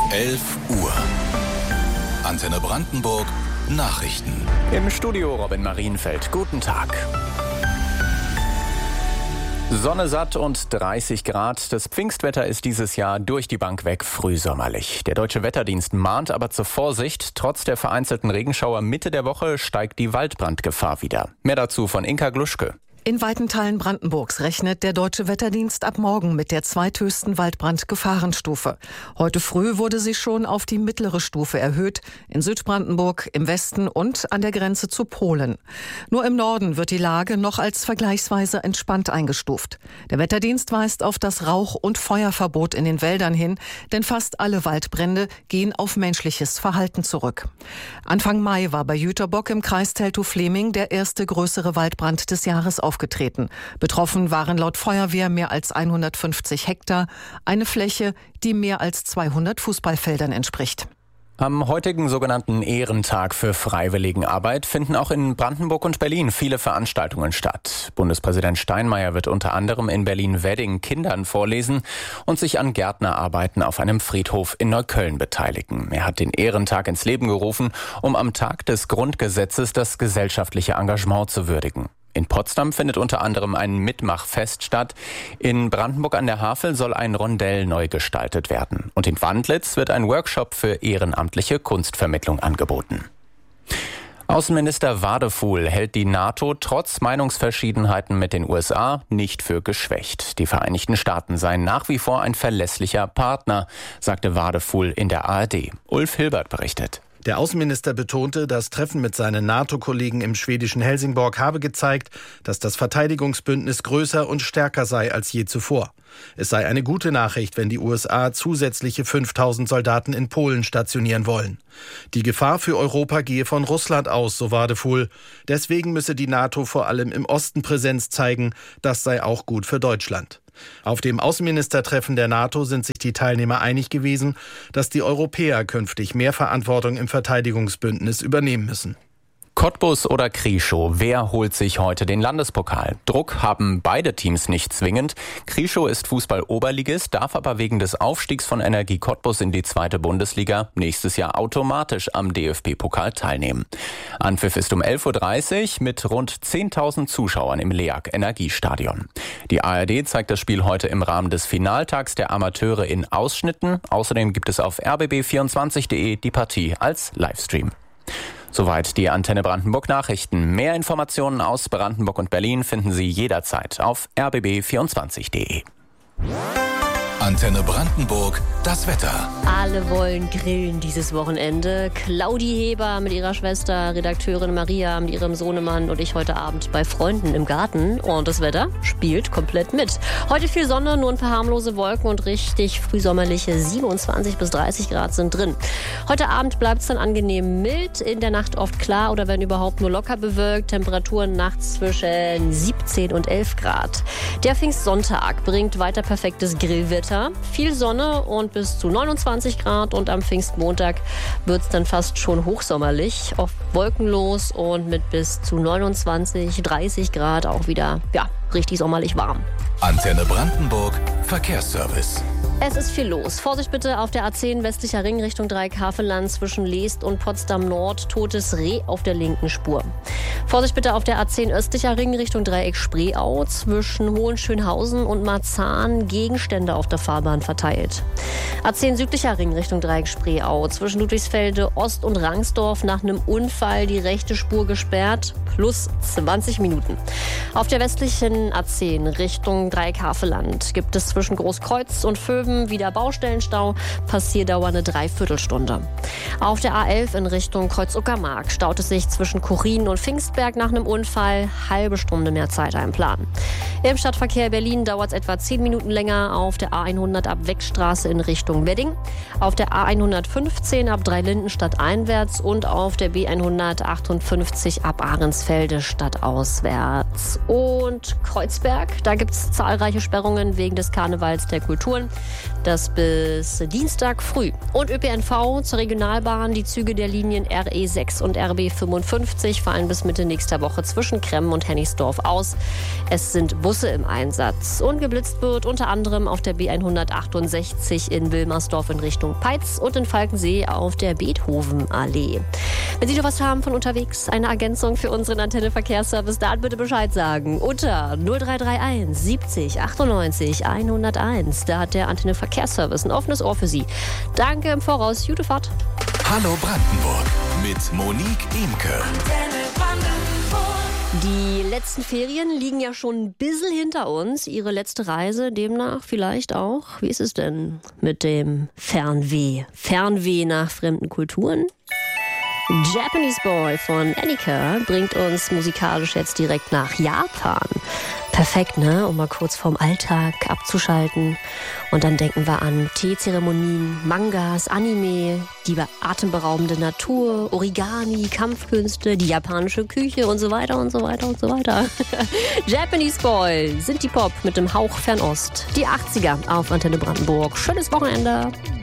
11 Uhr. Antenne Brandenburg Nachrichten. Im Studio Robin Marienfeld. Guten Tag. Sonne satt und 30 Grad. Das Pfingstwetter ist dieses Jahr durch die Bank weg frühsommerlich. Der Deutsche Wetterdienst mahnt aber zur Vorsicht. Trotz der vereinzelten Regenschauer Mitte der Woche steigt die Waldbrandgefahr wieder. Mehr dazu von Inka Gluschke. In weiten Teilen Brandenburgs rechnet der Deutsche Wetterdienst ab morgen mit der zweithöchsten Waldbrandgefahrenstufe. Heute früh wurde sie schon auf die mittlere Stufe erhöht, in Südbrandenburg, im Westen und an der Grenze zu Polen. Nur im Norden wird die Lage noch als vergleichsweise entspannt eingestuft. Der Wetterdienst weist auf das Rauch- und Feuerverbot in den Wäldern hin, denn fast alle Waldbrände gehen auf menschliches Verhalten zurück. Anfang Mai war bei Jüterbock im Kreis Teltow-Fleming der erste größere Waldbrand des Jahres aufgetreten. Betroffen waren laut Feuerwehr mehr als 150 Hektar, eine Fläche, die mehr als 200 Fußballfeldern entspricht. Am heutigen sogenannten Ehrentag für Freiwilligenarbeit finden auch in Brandenburg und Berlin viele Veranstaltungen statt. Bundespräsident Steinmeier wird unter anderem in Berlin-Wedding Kindern vorlesen und sich an Gärtnerarbeiten auf einem Friedhof in Neukölln beteiligen. Er hat den Ehrentag ins Leben gerufen, um am Tag des Grundgesetzes das gesellschaftliche Engagement zu würdigen. In Potsdam findet unter anderem ein Mitmachfest statt. In Brandenburg an der Havel soll ein Rondell neu gestaltet werden. Und in Wandlitz wird ein Workshop für ehrenamtliche Kunstvermittlung angeboten. Außenminister Wadefuhl hält die NATO trotz Meinungsverschiedenheiten mit den USA nicht für geschwächt. Die Vereinigten Staaten seien nach wie vor ein verlässlicher Partner, sagte Wadefuhl in der ARD. Ulf Hilbert berichtet. Der Außenminister betonte, das Treffen mit seinen NATO-Kollegen im schwedischen Helsingborg habe gezeigt, dass das Verteidigungsbündnis größer und stärker sei als je zuvor. Es sei eine gute Nachricht, wenn die USA zusätzliche 5000 Soldaten in Polen stationieren wollen. Die Gefahr für Europa gehe von Russland aus, so Wadefuhl. Deswegen müsse die NATO vor allem im Osten Präsenz zeigen. Das sei auch gut für Deutschland. Auf dem Außenministertreffen der NATO sind sich die Teilnehmer einig gewesen, dass die Europäer künftig mehr Verantwortung im Verteidigungsbündnis übernehmen müssen. Cottbus oder Krieschow, wer holt sich heute den Landespokal? Druck haben beide Teams nicht zwingend. Krieschow ist Fußball-Oberligist, darf aber wegen des Aufstiegs von Energie Cottbus in die 2. Bundesliga nächstes Jahr automatisch am DFB-Pokal teilnehmen. Anpfiff ist um 11.30 Uhr mit rund 10.000 Zuschauern im LEAG Energiestadion. Die ARD zeigt das Spiel heute im Rahmen des Finaltags der Amateure in Ausschnitten. Außerdem gibt es auf rbb24.de die Partie als Livestream. Soweit die Antenne Brandenburg Nachrichten. Mehr Informationen aus Brandenburg und Berlin finden Sie jederzeit auf rbb24.de. Antenne Brandenburg, das Wetter. Alle wollen grillen dieses Wochenende. Claudi Heber mit ihrer Schwester, Redakteurin Maria mit ihrem Sohnemann und ich heute Abend bei Freunden im Garten. Und das Wetter spielt komplett mit. Heute viel Sonne, nur ein paar harmlose Wolken und richtig frühsommerliche 27 bis 30 Grad sind drin. Heute Abend bleibt es dann angenehm mild, in der Nacht oft klar oder wenn überhaupt nur locker bewölkt. Temperaturen nachts zwischen 17 und 11 Grad. Der Pfingstsonntag bringt weiter perfektes Grillwetter. Viel Sonne und bis zu 29 Grad und am Pfingstmontag wird es dann fast schon hochsommerlich, oft wolkenlos und mit bis zu 29, 30 Grad auch wieder, richtig sommerlich warm. Antenne Brandenburg Verkehrsservice. Es ist viel los. Vorsicht bitte auf der A10 westlicher Ring Richtung Dreieck-Havelland zwischen Leest und Potsdam Nord. Totes Reh auf der linken Spur. Vorsicht bitte auf der A10 östlicher Ring Richtung Dreieck Spreeau zwischen Hohenschönhausen und Marzahn. Gegenstände auf der Fahrbahn verteilt. A10 südlicher Ring Richtung Dreieck Spreeau zwischen Ludwigsfelde Ost und Rangsdorf nach einem Unfall die rechte Spur gesperrt. Plus 20 Minuten. Auf der westlichen A10 Richtung Dreieck-Havelland gibt es zwischen Großkreuz und Vöwen wieder Baustellenstau, Passierdauer eine Dreiviertelstunde. Auf der A11 in Richtung Kreuz-Uckermark staut es sich zwischen Kurin und Pfingstberg nach einem Unfall, halbe Stunde mehr Zeit einplanen. Im Stadtverkehr Berlin dauert es etwa 10 Minuten länger auf der A100 ab Weckstraße in Richtung Wedding, auf der A115 ab Dreilindenstadt einwärts und auf der B158 ab Ahrensfelde stadtauswärts. Und Kreuzberg, da gibt es zahlreiche Sperrungen wegen des Karnevals der Kulturen. Das bis Dienstag früh. Und ÖPNV zur Regionalbahn. Die Züge der Linien RE6 und RB55 fallen bis Mitte nächster Woche zwischen Kremmen und Hennigsdorf aus. Es sind Busse im Einsatz und geblitzt wird unter anderem auf der B168 in Wilmersdorf in Richtung Peitz und in Falkensee auf der Beethovenallee. Wenn Sie noch was haben von unterwegs, eine Ergänzung für unseren Antenne-Verkehrsservice, dann bitte Bescheid sagen. Unter 0331 70 98 101. Da hat der Antenne-Verkehrsservice ein offenes Ohr für Sie. Danke im Voraus. Gute Fahrt. Hallo Brandenburg mit Monique Imke. Die letzten Ferien liegen ja schon ein bisschen hinter uns. Ihre letzte Reise demnach vielleicht auch. Wie ist es denn mit dem Fernweh? Fernweh nach fremden Kulturen? Japanese Boy von Annika bringt uns musikalisch jetzt direkt nach Japan. Perfekt, ne? Um mal kurz vom Alltag abzuschalten. Und dann denken wir an Teezeremonien, Mangas, Anime, die atemberaubende Natur, Origami, Kampfkünste, die japanische Küche und so weiter und so weiter und so weiter. Japanese Boy, Sinti Pop mit dem Hauch Fernost. Die 80er auf Antenne Brandenburg. Schönes Wochenende.